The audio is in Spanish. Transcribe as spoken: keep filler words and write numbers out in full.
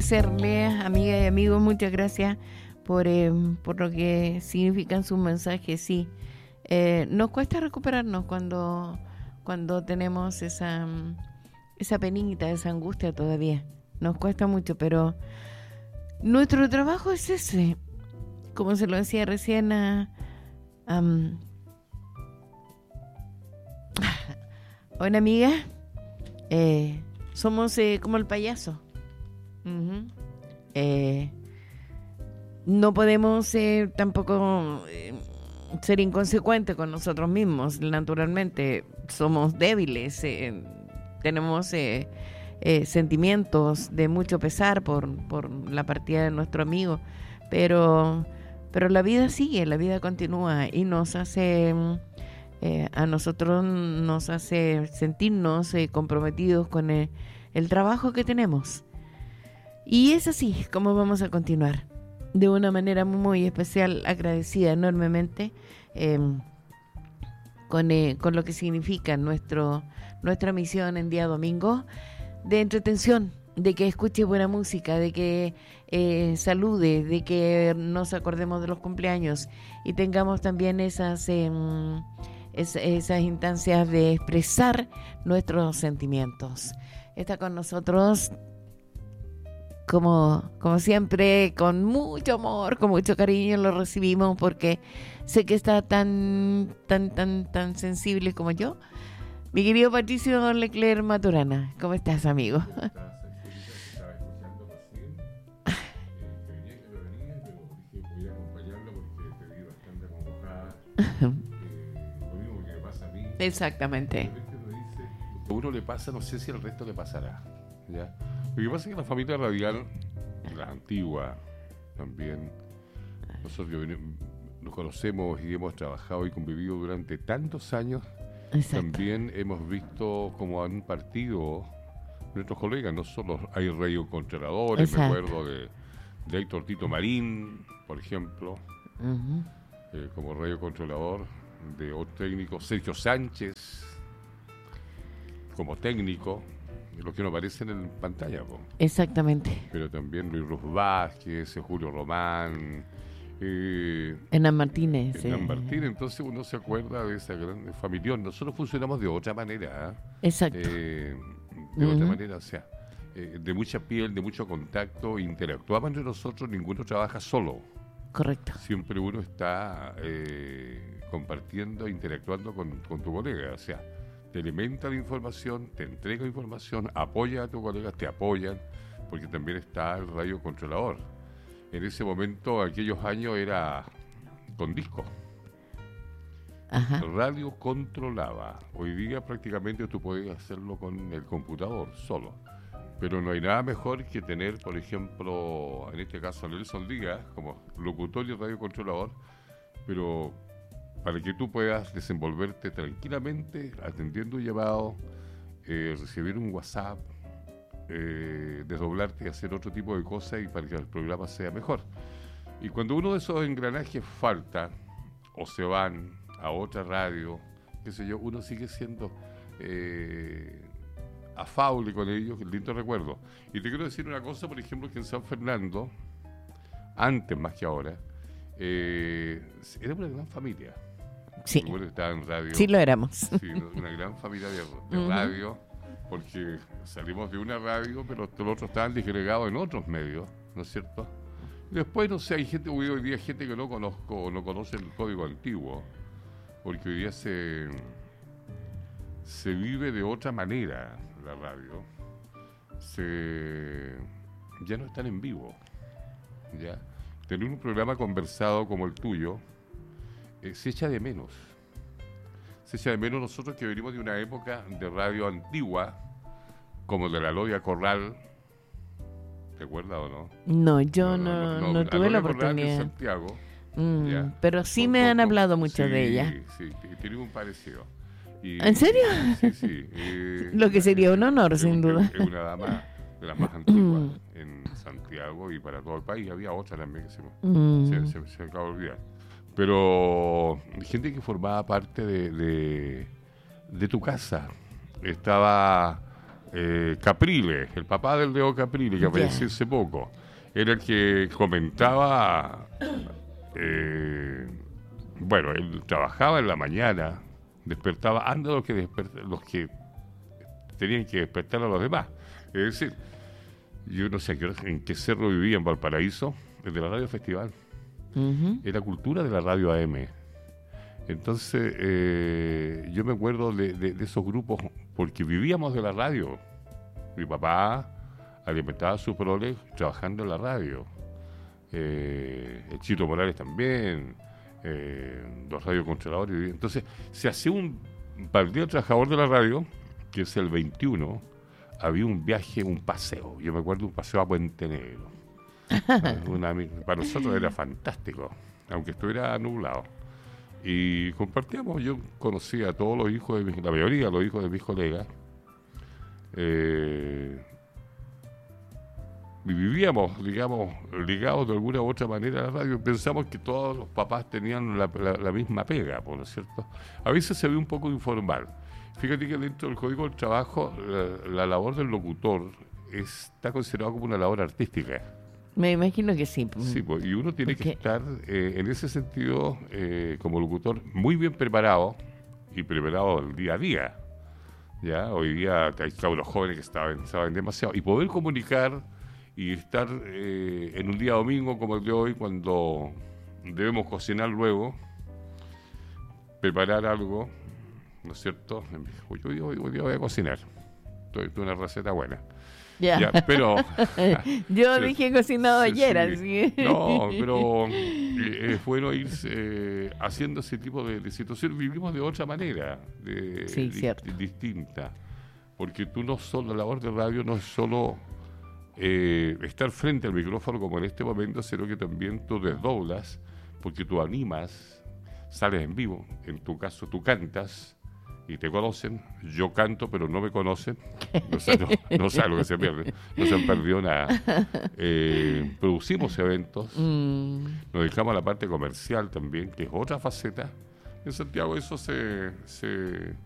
agradecerle, amigas y amigos, muchas gracias por, eh, por lo que significan sus mensajes. Sí, eh, nos cuesta recuperarnos cuando, cuando tenemos esa, esa penita, esa angustia todavía. Nos cuesta mucho, pero nuestro trabajo es ese. Como se lo decía recién a, um, a una amiga, eh, somos eh, como el payaso. Uh-huh. Eh, no podemos eh, tampoco eh, ser inconsecuentes con nosotros mismos. Naturalmente somos débiles, eh, tenemos eh, eh, sentimientos de mucho pesar por, por la partida de nuestro amigo, pero, pero la vida sigue, la vida continúa y nos hace, eh, a nosotros nos hace sentirnos eh, comprometidos con el, el trabajo que tenemos. Y es así como vamos a continuar, de una manera muy especial, agradecida enormemente eh, con, eh, con lo que significa nuestro, nuestra misión en día domingo de entretención, de que escuche buena música, de que eh, salude, de que nos acordemos de los cumpleaños y tengamos también esas, eh, es, esas instancias de expresar nuestros sentimientos. Está con nosotros, Como, como siempre, con mucho amor, con mucho cariño lo recibimos porque sé que está tan, tan, tan, tan sensible como yo. Mi querido Patricio Leclerc Maturana, ¿cómo estás, amigo? ¿Cómo estás? Estaba escuchando recién, eh, que venía que no venía, pero dije voy a acompañarlo porque te vi bastante convocada. Eh, lo mismo que me pasa a mí. Exactamente. De repente uno dice, a uno le pasa, no sé si al resto le pasará, ¿ya? Lo que pasa es que la familia radial, la antigua también, nosotros nos conocemos y hemos trabajado y convivido durante tantos años. Exacto. También hemos visto cómo han partido nuestros colegas, no solo hay radiocontroladores, me acuerdo de, de Héctor Tito Marín, por ejemplo, uh-huh. eh, como radiocontrolador, de otro técnico, Sergio Sánchez, como técnico, los que no aparecen en pantalla, po. Exactamente. Pero también Luis Ruz Vázquez, Julio Román, eh, Hernán Martínez. Hernán eh. Martínez, entonces uno se acuerda de esa gran familia. Nosotros funcionamos de otra manera, ¿eh? Exacto. Eh, de uh-huh. otra manera, o sea, eh, de mucha piel, de mucho contacto, interactuamos entre nosotros, ninguno trabaja solo. Correcto. Siempre uno está eh, compartiendo, interactuando con, con tu colega, o sea, te alimenta la información, te entrega información, apoya a tus colegas, te apoyan, porque también está el radiocontrolador. En ese momento, aquellos años, era con disco. Ajá. El radio controlaba. Hoy día prácticamente tú puedes hacerlo con el computador solo. Pero no hay nada mejor que tener, por ejemplo, en este caso Nelson Díaz, como locutor y radiocontrolador, pero para que tú puedas desenvolverte tranquilamente, atendiendo un llamado, eh, recibir un WhatsApp, eh, desdoblarte y hacer otro tipo de cosas y para que el programa sea mejor. Y cuando uno de esos engranajes falta o se van a otra radio, qué sé yo, uno sigue siendo eh, afable con ellos, lindo recuerdo. Y te quiero decir una cosa, por ejemplo, que en San Fernando, antes más que ahora, eh, era una gran familia. Sí. Bueno, estaba en radio. Sí, lo éramos. Sí, una gran familia de, de uh-huh. radio, porque salimos de una radio, pero los otros estaban disgregados en otros medios, ¿no es cierto? Y después, no sé, hay gente, hoy día gente que no conozco, no conoce el código antiguo, porque hoy día se, se vive de otra manera la radio. Se, ya no están en vivo, ¿ya? Tener un programa conversado como el tuyo, Eh, se echa de menos. Se echa de menos nosotros que venimos de una época de radio antigua, como de la Lodia Corral. ¿Te acuerdas o no? No, yo no, no, no, no tuve la oportunidad. En Santiago, mm, pero sí con, me con, han hablado mucho sí, de ella. Sí, tiene un parecido. Y, ¿En serio? Sí, sí. Eh, Lo que sería un honor, es, sin es, duda. Es una dama de las más antiguas en Santiago y para todo el país. Había otra también que se, mm. se, se, se acaba de olvidar. Pero gente que formaba parte de, de, de tu casa. Estaba eh, Caprile, el papá del Leo Caprile, que falleció Ya. hace poco, era el que comentaba, eh, bueno, él trabajaba en la mañana, despertaba antes de los que, desper- los que tenían que despertar a los demás. Es decir, yo no sé a qué hora- en qué cerro vivía en Valparaíso, el de la Radio Festival, Ujú. era cultura de la radio A M. Entonces, eh, yo me acuerdo de, de- de esos grupos, porque vivíamos de la radio. Mi papá alimentaba a su prole trabajando en la radio. Eh, el Chito Morales también, eh, los radiocontroladores. Entonces, se hacía un, para el Día del Trabajador de la Radio, que es el veintiuno, había un viaje, un paseo. Yo me acuerdo un paseo a Puente Negro. Una, para nosotros era fantástico, aunque estuviera nublado. Y compartíamos, yo conocía a todos los hijos de mis, la mayoría de los hijos de mis colegas. Eh, y vivíamos, digamos, ligados de alguna u otra manera a la radio. Pensamos que todos los papás tenían la, la, la misma pega, ¿no es cierto? A veces se ve un poco informal. Fíjate que dentro del Código del Trabajo, la, la labor del locutor está considerada como una labor artística. Me imagino que sí. Sí, pues, y uno tiene que Porque- estar, eh, en ese sentido, eh, como locutor, muy bien preparado y preparado el día a día. ¿Ya? Hoy día hay cabros jóvenes que saben, saben demasiado. Y poder comunicar y estar eh, en un día domingo como el de hoy, cuando debemos cocinar luego, preparar algo, ¿no es cierto? Hoy, hoy, hoy- hoy día voy a cocinar. Estoy con una receta buena. Ya. Ya, pero... Yo Sí, dije cocinado sí, ayer, sí. así que- No, pero eh, es bueno ir eh, haciendo ese tipo de, de situaciones. Vivimos de otra manera, de, Sí, di- cierto. distinta. Porque tú no solo, la labor de radio no es solo eh, estar frente al micrófono como en este momento, sino que también tú desdoblas, porque tú animas, sales en vivo. En tu caso, tú cantas y te conocen. Yo canto, pero no me conocen. No sé, no, no sé lo que se pierde. No se han perdido nada. Eh, producimos eventos. Mm, Nos dedicamos a la parte comercial también, que es otra faceta. En Santiago eso se, se,